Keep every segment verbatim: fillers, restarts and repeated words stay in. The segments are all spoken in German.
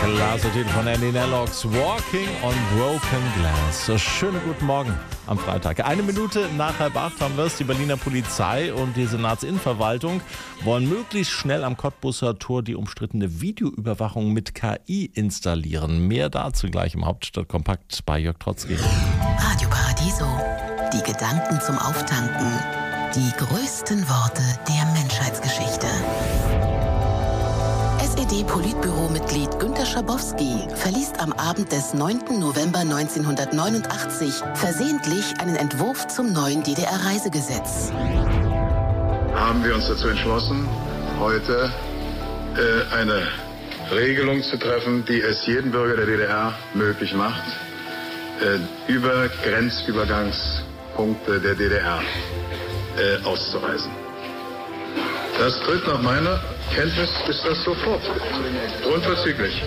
Klasse Titel von Andy Nellox, Walking on Broken Glass. So, schönen guten Morgen am Freitag. Eine Minute nach halb acht haben wir es. Die Berliner Polizei und die Senatsinnenverwaltung wollen möglichst schnell am Cottbuser Tor die umstrittene Videoüberwachung mit K I installieren. Mehr dazu gleich im Hauptstadtkompakt bei Jörg Trotzki. Radio Paradiso. Die Gedanken zum Auftanken. Die größten Worte der Menschheitsgeschichte. S E D-Politbüro-Mitglied Günter Schabowski verliest am Abend des neunten November neunzehnhundertneunundachtzig versehentlich einen Entwurf zum neuen D D R-Reisegesetz. Haben wir uns dazu entschlossen, heute äh, eine Regelung zu treffen, die es jedem Bürger der D D R möglich macht, äh, über Grenzübergangspunkte der D D R äh, auszureisen. Das tritt nach meiner Kenntnis ist das sofort. Unverzüglich.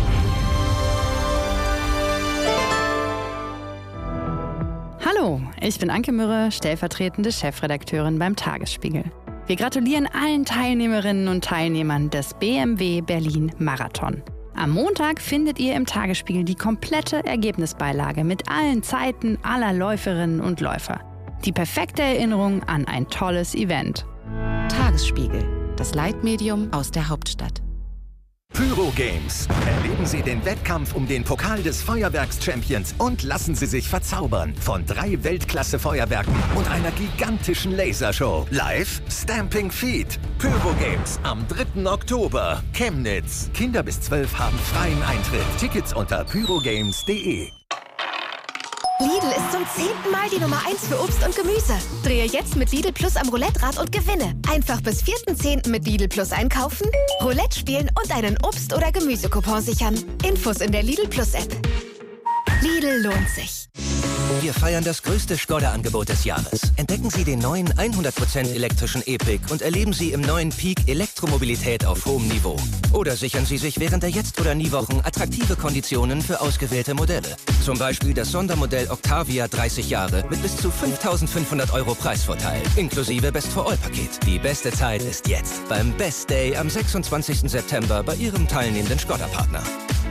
Hallo, ich bin Anke Mürre, stellvertretende Chefredakteurin beim Tagesspiegel. Wir gratulieren allen Teilnehmerinnen und Teilnehmern des B M W Berlin Marathon. Am Montag findet ihr im Tagesspiegel die komplette Ergebnisbeilage mit allen Zeiten aller Läuferinnen und Läufer. Die perfekte Erinnerung an ein tolles Event. Tagesspiegel, das Leitmedium aus der Hauptstadt. Pyro Games. Erleben Sie den Wettkampf um den Pokal des Feuerwerks-Champions und lassen Sie sich verzaubern von drei Weltklasse-Feuerwerken und einer gigantischen Lasershow. Live Stamping Feet. Pyro Games am dritten Oktober. Chemnitz. Kinder bis zwölf haben freien Eintritt. Tickets unter pyrogames punkt de. Lidl ist zum zehnten Mal die Nummer eins für Obst und Gemüse. Drehe jetzt mit Lidl Plus am Roulette-Rad und gewinne. Einfach bis vierten zehnten mit Lidl Plus einkaufen, Roulette spielen und einen Obst- oder Gemüsecoupon sichern. Infos in der Lidl Plus App. Lidl lohnt sich. Wir feiern das größte Skoda-Angebot des Jahres. Entdecken Sie den neuen hundert Prozent elektrischen E-Pick und erleben Sie im neuen Peak Elektromobilität auf hohem Niveau. Oder sichern Sie sich während der Jetzt- oder Nie-Wochen attraktive Konditionen für ausgewählte Modelle. Zum Beispiel das Sondermodell Octavia dreißig Jahre mit bis zu fünftausendfünfhundert Euro Preisvorteil, inklusive Best-for-All-Paket. Die beste Zeit ist jetzt beim Best Day am sechsundzwanzigsten September bei Ihrem teilnehmenden Skoda-Partner.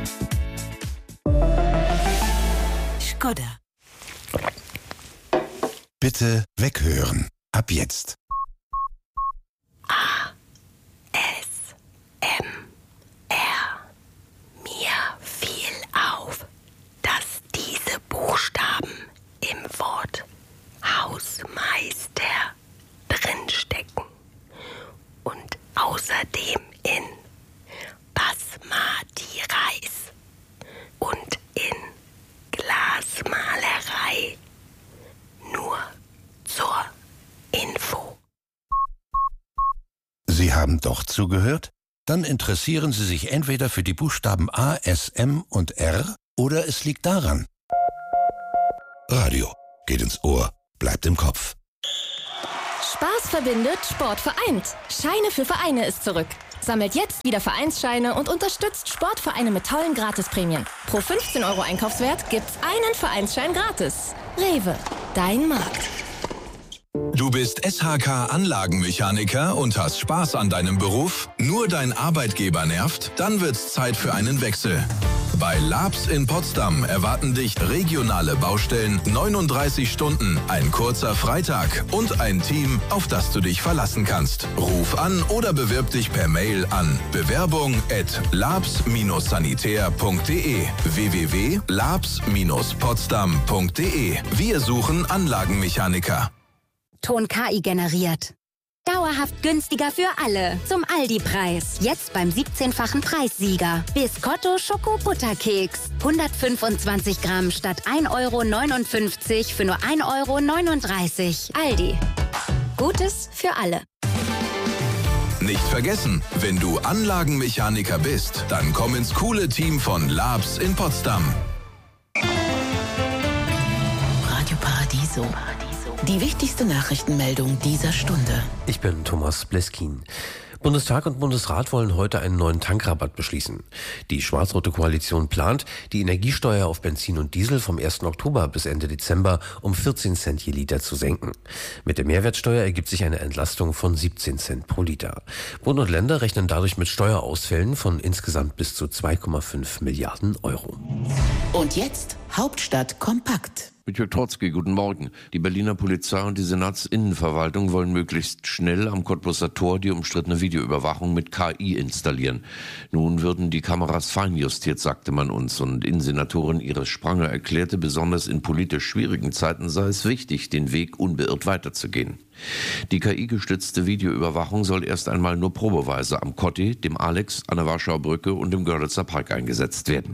Skoda. Bitte weghören. Ab jetzt. A. S. M. R. Mir fiel auf, dass diese Buchstaben im Wort Hausmeister drinstecken und außerdem in Basmati Reis und in Glasmalerei. Nur zur Info. Sie haben doch zugehört? Dann interessieren Sie sich entweder für die Buchstaben A, S, M und R oder es liegt daran. Radio geht ins Ohr, bleibt im Kopf. Spaß verbindet, Sport vereint. Scheine für Vereine ist zurück. Sammelt jetzt wieder Vereinsscheine und unterstützt Sportvereine mit tollen Gratisprämien. Pro fünfzehn Euro Einkaufswert gibt's einen Vereinsschein gratis. Rewe, dein Markt. Du bist S H K-Anlagenmechaniker und hast Spaß an deinem Beruf? Nur dein Arbeitgeber nervt? Dann wird's Zeit für einen Wechsel. Bei Labs in Potsdam erwarten dich regionale Baustellen, neununddreißig Stunden, ein kurzer Freitag und ein Team, auf das du dich verlassen kannst. Ruf an oder bewirb dich per Mail an bewerbung at labs sanitär punkt de w w w punkt labs potsdam punkt de. Wir suchen Anlagenmechaniker. Ton K I generiert. Dauerhaft günstiger für alle. Zum Aldi-Preis. Jetzt beim siebzehnfachen Preissieger. Biscotto Schoko-Butterkeks. hundertfünfundzwanzig Gramm statt ein Euro neunundfünfzig für nur ein Euro neununddreißig. Aldi. Gutes für alle. Nicht vergessen, wenn du Anlagenmechaniker bist, dann komm ins coole Team von Labs in Potsdam. Radio Paradiso. Die wichtigste Nachrichtenmeldung dieser Stunde. Ich bin Thomas Bleskin. Bundestag und Bundesrat wollen heute einen neuen Tankrabatt beschließen. Die schwarz-rote Koalition plant, die Energiesteuer auf Benzin und Diesel vom ersten Oktober bis Ende Dezember um vierzehn Cent je Liter zu senken. Mit der Mehrwertsteuer ergibt sich eine Entlastung von siebzehn Cent pro Liter. Bund und Länder rechnen dadurch mit Steuerausfällen von insgesamt bis zu zwei Komma fünf Milliarden Euro. Und jetzt Hauptstadt kompakt. Michael Trotzki, guten Morgen. Die Berliner Polizei und die Senatsinnenverwaltung wollen möglichst schnell am Cottbuser Tor die umstrittene Videoüberwachung mit K I installieren. Nun würden die Kameras feinjustiert, sagte man uns, und Innensenatorin Iris Spranger erklärte, besonders in politisch schwierigen Zeiten sei es wichtig, den Weg unbeirrt weiterzugehen. Die K I-gestützte Videoüberwachung soll erst einmal nur probeweise am Kotti, dem Alex, an der Warschauer Brücke und im Görlitzer Park eingesetzt werden.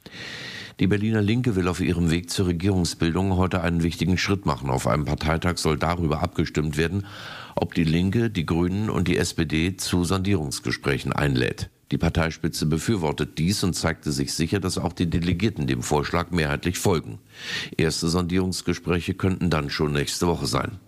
Die Berliner Linke will auf ihrem Weg zur Regierungsbildung heute einen wichtigen Schritt machen. Auf einem Parteitag soll darüber abgestimmt werden, ob die Linke, die Grünen und die S P D zu Sondierungsgesprächen einlädt. Die Parteispitze befürwortet dies und zeigte sich sicher, dass auch die Delegierten dem Vorschlag mehrheitlich folgen. Erste Sondierungsgespräche könnten dann schon nächste Woche sein.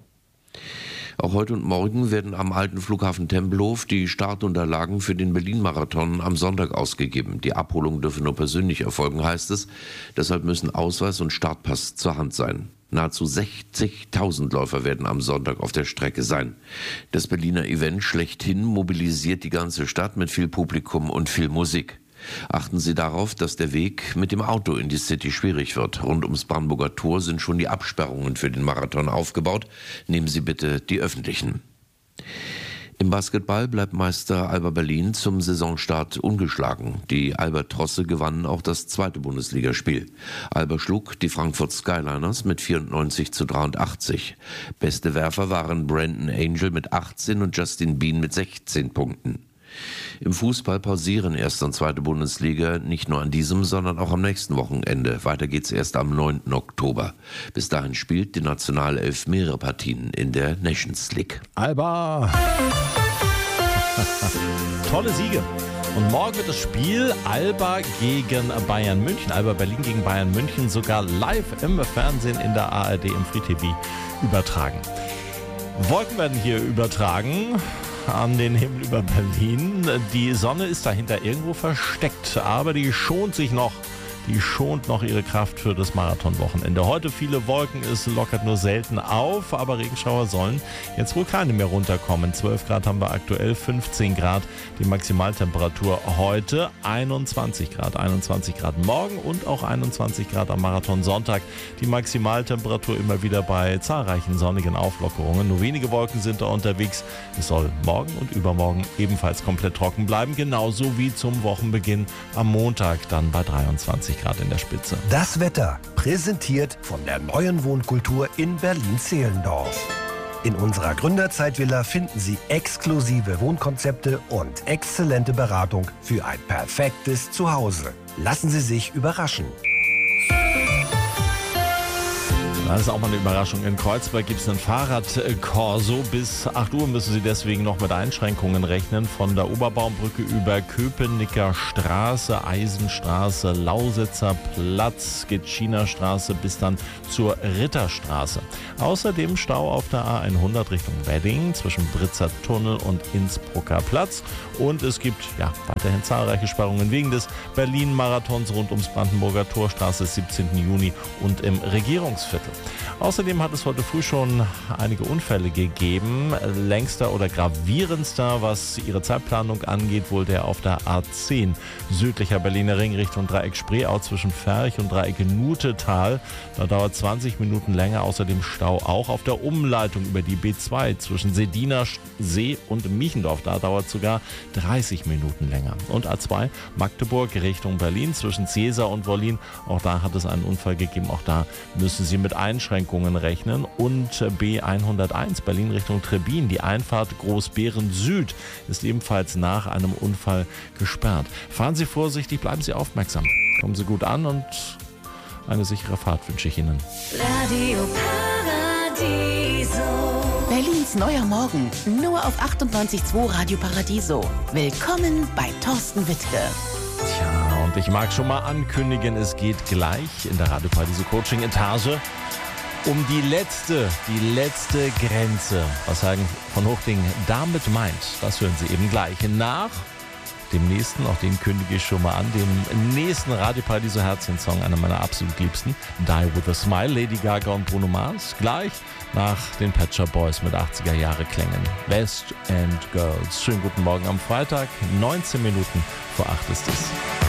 Auch heute und morgen werden am alten Flughafen Tempelhof die Startunterlagen für den Berlin-Marathon am Sonntag ausgegeben. Die Abholung dürfe nur persönlich erfolgen, heißt es. Deshalb müssen Ausweis und Startpass zur Hand sein. Nahezu sechzigtausend Läufer werden am Sonntag auf der Strecke sein. Das Berliner Event schlechthin mobilisiert die ganze Stadt mit viel Publikum und viel Musik. Achten Sie darauf, dass der Weg mit dem Auto in die City schwierig wird. Rund ums Brandenburger Tor sind schon die Absperrungen für den Marathon aufgebaut. Nehmen Sie bitte die öffentlichen. Im Basketball bleibt Meister Alba Berlin zum Saisonstart ungeschlagen. Die Albatrosse gewannen auch das zweite Bundesligaspiel. Alba schlug die Frankfurt Skyliners mit vierundneunzig zu dreiundachtzig. Beste Werfer waren Brandon Angel mit achtzehn und Justin Bean mit sechzehn Punkten. Im Fußball pausieren erste und zweite Bundesliga nicht nur an diesem, sondern auch am nächsten Wochenende. Weiter geht's erst am neunten Oktober. Bis dahin spielt die Nationalelf mehrere Partien in der Nations League. Alba! Tolle Siege. Und morgen wird das Spiel Alba gegen Bayern München. Alba Berlin gegen Bayern München sogar live im Fernsehen in der A R D im Free T V übertragen. Wolken werden hier übertragen an den Himmel über Berlin. Die Sonne ist dahinter irgendwo versteckt, aber die schont sich noch. Die schont noch ihre Kraft für das Marathonwochenende. Heute viele Wolken, es lockert nur selten auf, aber Regenschauer sollen jetzt wohl keine mehr runterkommen. zwölf Grad haben wir aktuell, fünfzehn Grad die Maximaltemperatur heute, einundzwanzig Grad, einundzwanzig Grad morgen und auch einundzwanzig Grad am Marathonsonntag. Die Maximaltemperatur immer wieder bei zahlreichen sonnigen Auflockerungen. Nur wenige Wolken sind da unterwegs. Es soll morgen und übermorgen ebenfalls komplett trocken bleiben, genauso wie zum Wochenbeginn am Montag dann bei dreiundzwanzig Grad in der Spitze. Das Wetter präsentiert von der neuen Wohnkultur in Berlin-Zehlendorf. In unserer Gründerzeitvilla finden Sie exklusive Wohnkonzepte und exzellente Beratung für ein perfektes Zuhause. Lassen Sie sich überraschen. Das ist auch mal eine Überraschung. In Kreuzberg gibt es einen Fahrradkorso. Bis acht Uhr müssen Sie deswegen noch mit Einschränkungen rechnen. Von der Oberbaumbrücke über Köpenicker Straße, Eisenstraße, Lausitzer Platz, Gitschiner Straße bis dann zur Ritterstraße. Außerdem Stau auf der A hundert Richtung Wedding zwischen Britzer Tunnel und Innsbrucker Platz. Und es gibt ja weiterhin zahlreiche Sperrungen wegen des Berlin-Marathons rund ums Brandenburger Tor, Straße siebzehnten Juni und im Regierungsviertel. Außerdem hat es heute früh schon einige Unfälle gegeben. Längster oder gravierendster, was ihre Zeitplanung angeht, wohl der auf der A zehn südlicher Berliner Ring Richtung Dreieck Spreeau zwischen Ferch und Dreieck Nutetal. Da dauert zwanzig Minuten länger. Außerdem Stau auch auf der Umleitung über die B zwei zwischen Sediner See und Miechendorf. Da dauert sogar dreißig Minuten länger. Und A zwei Magdeburg Richtung Berlin zwischen Cäsar und Wollin. Auch da hat es einen Unfall gegeben. Auch da müssen Sie mit Einschränkungen rechnen. Und B hunderteins Berlin Richtung Trebin. Die Einfahrt Großbeeren Süd ist ebenfalls nach einem Unfall gesperrt. Fahren Sie vorsichtig, bleiben Sie aufmerksam. Kommen Sie gut an und eine sichere Fahrt wünsche ich Ihnen. Radio Paradiso. Berlins neuer Morgen, nur auf achtundneunzig Komma zwei Radio Paradiso. Willkommen bei Thorsten Wittke. Tja, und ich mag schon mal ankündigen, es geht gleich in der Radio Paradiso Coaching Etage Um die letzte, die letzte Grenze, was Hagen von Hochding damit meint, das hören Sie eben gleich. Nach dem nächsten, auch den kündige ich schon mal an, dem nächsten Radio Paradiso Herzchen-Song, einer meiner absolut liebsten, Die With A Smile, Lady Gaga und Bruno Mars. Gleich nach den Pet Shop Boys mit achtziger Jahre Klängen. West End Girls. Schönen guten Morgen am Freitag, neunzehn Minuten vor acht ist es.